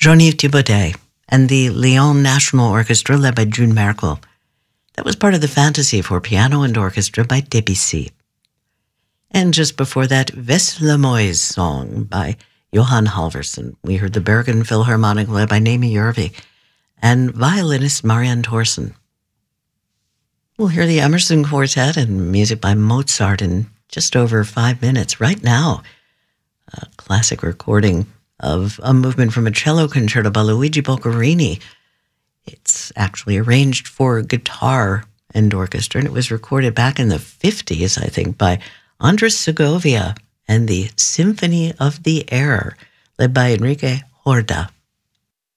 Jean-Yves Thibaudet and the Lyon National Orchestra led by June Merkel. That was part of the Fantasy for piano and orchestra by Debussy. And just before that, Veslemoy's song by Johan Halvorsen. We heard the Bergen Philharmonic led by Naomi Järvi and violinist Marianne Thorsen. We'll hear the Emerson Quartet and music by Mozart in just over 5 minutes. Right now, a classic recording of a movement from a cello concerto by Luigi Boccherini. It's actually arranged for guitar and orchestra, and it was recorded back in the 50s, I think, by Andres Segovia and the Symphony of the Air, led by Enrique Horta.